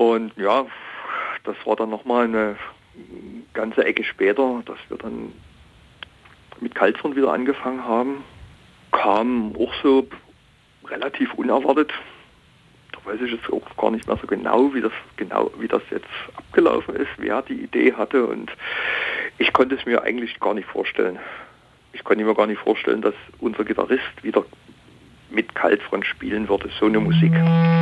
Und ja, das war dann nochmal eine ganze Ecke später, dass wir dann mit Kaltfront wieder angefangen haben. Kam auch so relativ unerwartet. Da weiß ich jetzt auch gar nicht mehr so genau, wie das jetzt abgelaufen ist, wer die Idee hatte. Und ich konnte es mir eigentlich gar nicht vorstellen. Ich konnte mir gar nicht vorstellen, dass unser Gitarrist wieder mit Kaltfront spielen würde, so eine Musik.